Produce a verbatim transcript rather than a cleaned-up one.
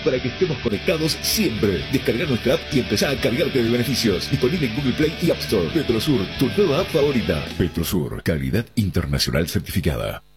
para que estemos conectados siempre. Descarga nuestra app y empezá a cargarte de beneficios. Disponible en Google Play y App Store. Petrosur, tu nueva app favorita. Petrosur, calidad internacional certificada.